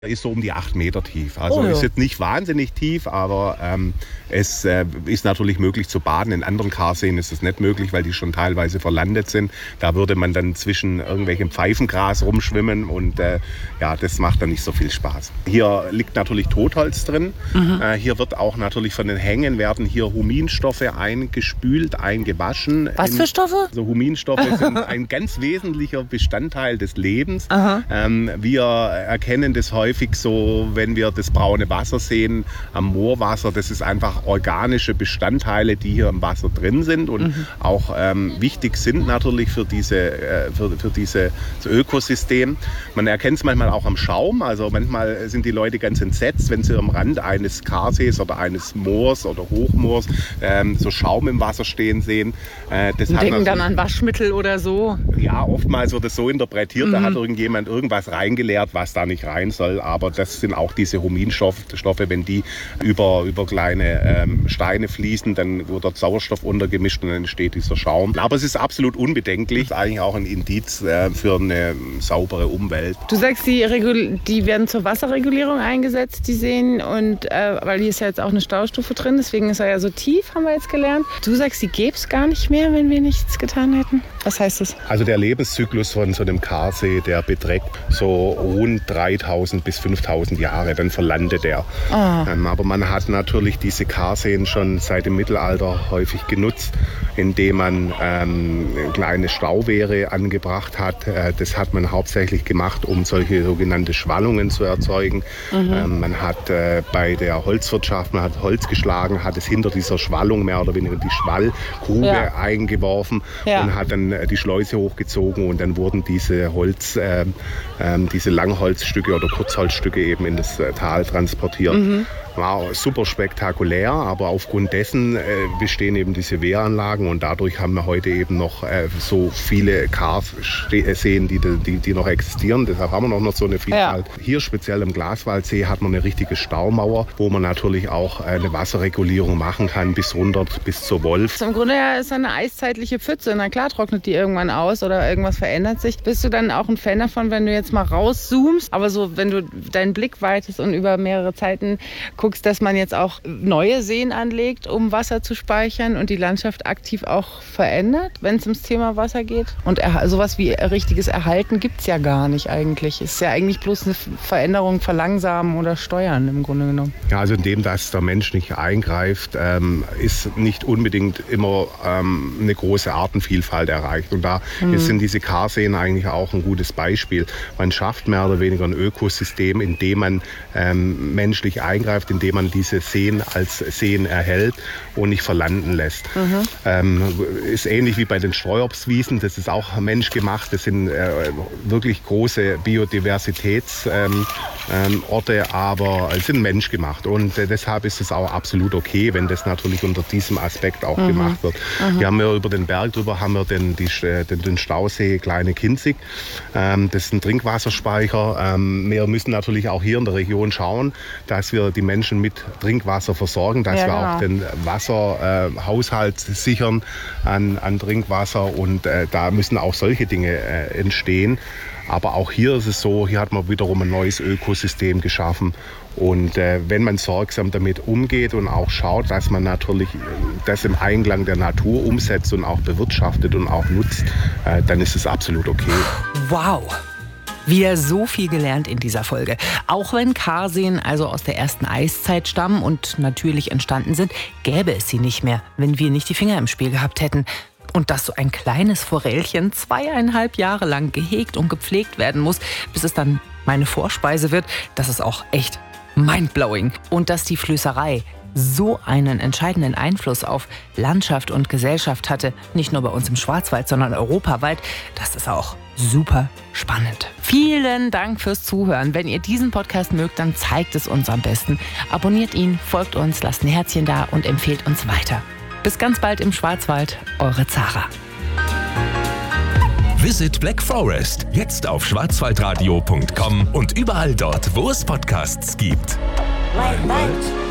Ist so um die 8 Meter tief. Also ist jetzt nicht wahnsinnig tief, aber es ist natürlich möglich zu baden. In anderen Karseen ist es nicht möglich, weil die schon teilweise verlandet sind. Da würde man dann zwischen irgendwelchem Pfeifengras rumschwimmen und das macht dann nicht so viel Spaß. Hier liegt natürlich Totholz drin. Hier wird auch natürlich von den Hängen werden hier Huminstoffe eingespült, eingewaschen. Was für Stoffe? Also Huminstoffe sind ein ganz wesentlicher Bestandteil des Lebens. Wir erkennen das häufig so, wenn wir das braune Wasser sehen, am Moorwasser. Das ist einfach organische Bestandteile, die hier im Wasser drin sind und auch wichtig sind natürlich für dieses Ökosystem. Man erkennt es manchmal auch am Schaum. Also manchmal sind die Leute ganz entsetzt, wenn sie am Rand eines Karsees oder eines Moors oder Hochmoors so Schaum im Wasser stehen sehen. Denken dann an Waschmittel oder so? Ja, oftmals wird es so interpretiert, da hat irgendjemand irgendwas reingeleert, was da nicht rein soll. Aber das sind auch diese Huminstoffe, wenn die über kleine Steine fließen, dann wird dort Sauerstoff untergemischt und dann entsteht dieser Schaum. Aber es ist absolut unbedenklich, ist eigentlich auch ein Indiz für eine saubere Umwelt. Du sagst, die werden zur Wasserregulierung eingesetzt, die Seen, und weil hier ist ja jetzt auch eine Staustufe drin, deswegen ist er ja so tief, haben wir jetzt gelernt. Du sagst, die gäbe es gar nicht mehr, wenn wir nichts getan hätten. Was heißt das? Also der Lebenszyklus von so einem Karsee, der beträgt so rund 3000 bis 5000 Jahre, dann verlandet er. Aber man hat natürlich diese Karseen schon seit dem Mittelalter häufig genutzt, indem man kleine Stauwehre angebracht hat. Das hat man hauptsächlich gemacht, um solche sogenannte Schwallungen zu erzeugen. Man hat bei der Holzwirtschaft, man hat Holz geschlagen, hat es hinter dieser Schwallung mehr oder weniger die Schwallgrube eingeworfen und hat dann die Schleuse hochgezogen und dann wurden diese diese Langholzstücke oder Kurzholzstücke eben in das Tal transportiert. War super spektakulär, aber aufgrund dessen bestehen eben diese Wehranlagen und dadurch haben wir heute eben noch so viele Karseen, die noch existieren. Deshalb haben wir noch so eine Vielfalt. Hier speziell im Glaswaldsee hat man eine richtige Staumauer, wo man natürlich auch eine Wasserregulierung machen kann bis runter, bis zur Wolf. Im Grunde ist eine eiszeitliche Pfütze. Na klar trocknet die irgendwann aus oder irgendwas verändert sich. Bist du dann auch ein Fan davon, wenn du jetzt mal rauszoomst, aber so, wenn du deinen Blick weitest und über mehrere Zeiten guckst, dass man jetzt auch neue Seen anlegt, um Wasser zu speichern und die Landschaft aktiv auch verändert, wenn es ums Thema Wasser geht? Und sowas wie richtiges Erhalten gibt es ja gar nicht eigentlich. Es ist ja eigentlich bloß eine Veränderung, verlangsamen oder steuern im Grunde genommen. Ja, also indem dass der Mensch nicht eingreift, ist nicht unbedingt immer eine große Artenvielfalt erreicht. Und da sind diese Karseen eigentlich auch ein gutes Beispiel. Man schafft mehr oder weniger ein Ökosystem, indem man menschlich eingreift, indem man diese Seen als Seen erhält und nicht verlanden lässt. Ist ähnlich wie bei den Streuobstwiesen, das ist auch menschgemacht, das sind wirklich große Biodiversitätsorte, aber sind menschgemacht und deshalb ist es auch absolut okay, wenn das natürlich unter diesem Aspekt auch gemacht wird. Hier haben wir über den Berg drüber haben wir den Stausee Kleine Kinzig, das ist ein Trinkwasserspeicher. Wir müssen natürlich auch hier in der Region schauen, dass wir die Menschen mit Trinkwasser versorgen, dass wir auch den Wasserhaushalt sichern an Trinkwasser und da müssen auch solche Dinge entstehen. Aber auch hier ist es so, hier hat man wiederum ein neues Ökosystem geschaffen. Und wenn man sorgsam damit umgeht und auch schaut, dass man natürlich das im Einklang der Natur umsetzt und auch bewirtschaftet und auch nutzt, dann ist es absolut okay. Wow! Wieder so viel gelernt in dieser Folge. Auch wenn Karseen also aus der ersten Eiszeit stammen und natürlich entstanden sind, gäbe es sie nicht mehr, wenn wir nicht die Finger im Spiel gehabt hätten. Und dass so ein kleines Forellchen 2,5 Jahre lang gehegt und gepflegt werden muss, bis es dann meine Vorspeise wird, das ist auch echt mindblowing. Und dass die Flößerei so einen entscheidenden Einfluss auf Landschaft und Gesellschaft hatte, nicht nur bei uns im Schwarzwald, sondern europaweit, das ist auch super spannend. Vielen Dank fürs Zuhören. Wenn ihr diesen Podcast mögt, dann zeigt es uns am besten. Abonniert ihn, folgt uns, lasst ein Herzchen da und empfehlt uns weiter. Bis ganz bald im Schwarzwald, eure Zara. Visit Black Forest, jetzt auf schwarzwaldradio.com und überall dort, wo es Podcasts gibt. Wald.